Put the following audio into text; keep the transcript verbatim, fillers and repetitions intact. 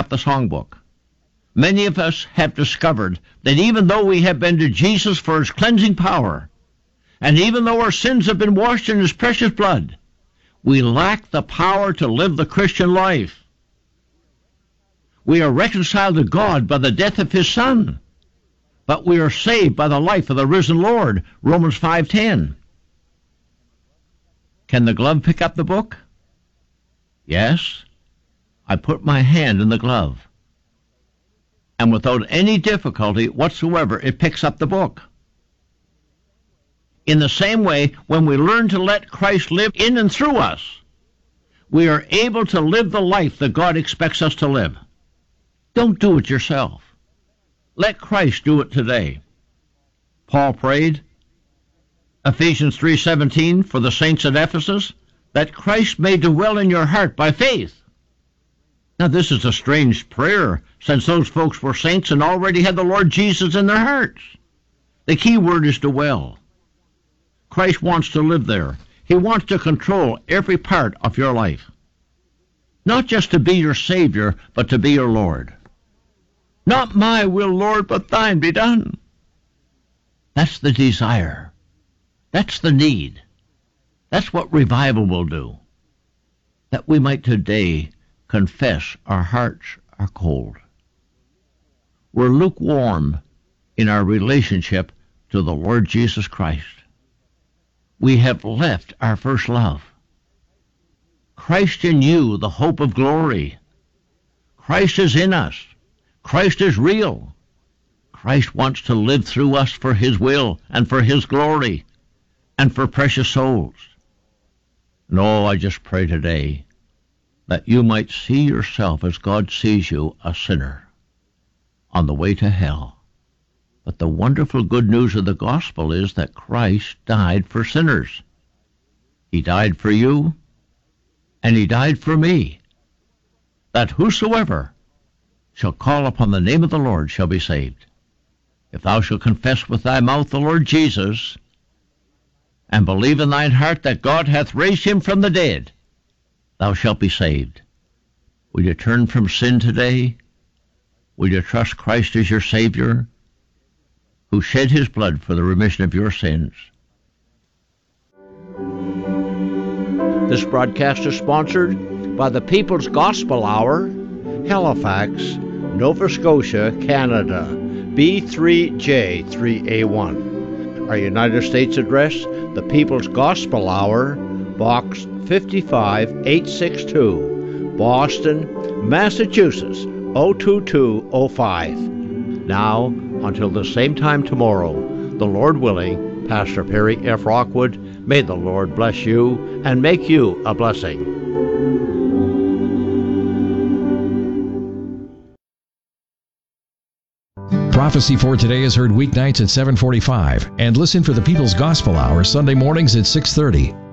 up the songbook. Many of us have discovered that even though we have been to Jesus for his cleansing power, and even though our sins have been washed in his precious blood, we lack the power to live the Christian life. We are reconciled to God by the death of his Son, but we are saved by the life of the risen Lord, Romans five ten. Can the glove pick up the book? Yes. I put my hand in the glove, and without any difficulty whatsoever, it picks up the book. In the same way, when we learn to let Christ live in and through us, we are able to live the life that God expects us to live. Don't do it yourself. Let Christ do it today. Paul prayed, Ephesians three seventeen, for the saints at Ephesus, that Christ may dwell in your heart by faith. Now this is a strange prayer, since those folks were saints and already had the Lord Jesus in their hearts. The key word is dwell. Christ wants to live there. He wants to control every part of your life. Not just to be your Savior, but to be your Lord. Not my will, Lord, but thine be done. That's the desire. That's the need. That's what revival will do. That we might today confess our hearts are cold. We're lukewarm in our relationship to the Lord Jesus Christ. We have left our first love. Christ in you, the hope of glory. Christ is in us. Christ is real. Christ wants to live through us for his will and for his glory and for precious souls. No, I just pray today that you might see yourself as God sees you, a sinner, on the way to hell. But the wonderful good news of the gospel is that Christ died for sinners. He died for you, and he died for me, that whosoever shall call upon the name of the Lord shall be saved. If thou shalt confess with thy mouth the Lord Jesus, and believe in thine heart that God hath raised him from the dead, thou shalt be saved. Will you turn from sin today? Will you trust Christ as your Savior, who shed his blood for the remission of your sins? This broadcast is sponsored by the People's Gospel Hour, Halifax, Nova Scotia, Canada, B three J three A one. Our United States address, the People's Gospel Hour, Box fifty-five eight sixty-two, Boston, Massachusetts, oh two two oh five. Now, until the same time tomorrow, the Lord willing, Pastor Perry F. Rockwood, may the Lord bless you and make you a blessing. Prophecy for Today is heard weeknights at seven forty-five, and listen for the People's Gospel Hour Sunday mornings at six thirty.